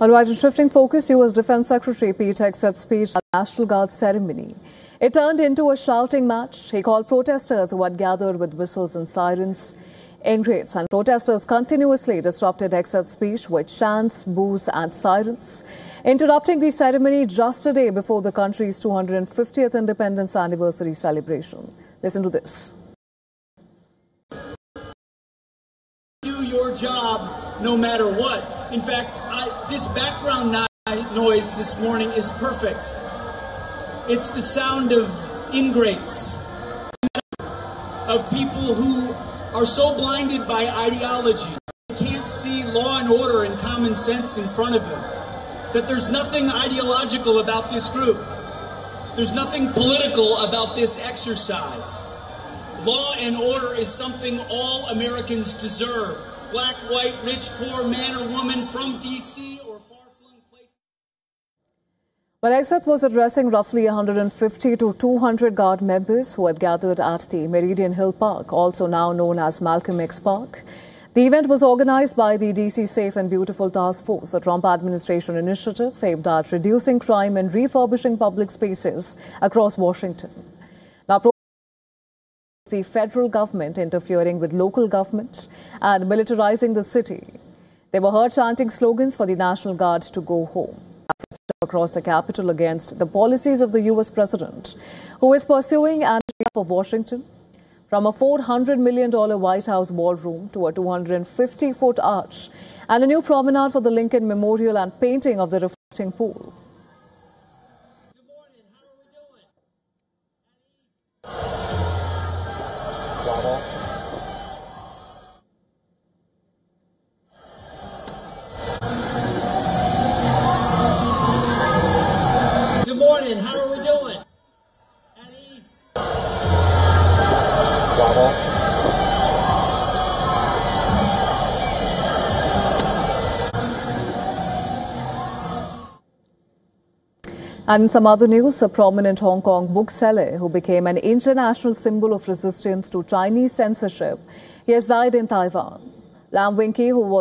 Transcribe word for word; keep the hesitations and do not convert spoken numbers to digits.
All right, in shifting focus, U S Defense Secretary Pete Hegseth's speech at the National Guard ceremony. It turned into a shouting match. He called protesters who had gathered with whistles and sirens ingrates, and protesters continuously disrupted Hegseth's speech with chants, boos and sirens, interrupting the ceremony just a day before the country's two hundred fiftieth independence anniversary celebration. Listen to this. Do your job no matter what. In fact, I, this background noise this morning is perfect. It's the sound of ingrates, of people who are so blinded by ideology, they can't see law and order and common sense in front of them, that there's nothing ideological about this group. There's nothing political about this exercise. Law and order is something all Americans deserve. Black, white, rich, poor, man or woman, from D C or far-flung places. Well, Hegseth was addressing roughly one hundred fifty to two hundred Guard members who had gathered at the Meridian Hill Park, also now known as Malcolm X Park. The event was organized by the D C Safe and Beautiful Task Force, a Trump administration initiative aimed at reducing crime and refurbishing public spaces across Washington. Now, the federal government interfering with local government and militarizing the city. They were heard chanting slogans for the National Guard to go home across the Capitol against the policies of the U S president, who is pursuing an of Washington from a four hundred million dollars White House ballroom to a two hundred fifty foot arch and a new promenade for the Lincoln Memorial and painting of the reflecting pool. Good morning. How are we doing? Good morning. How are we doing? At ease. And in some other news, a prominent Hong Kong bookseller who became an international symbol of resistance to Chinese censorship, he has died in Taiwan. Lam Wing Ki, who was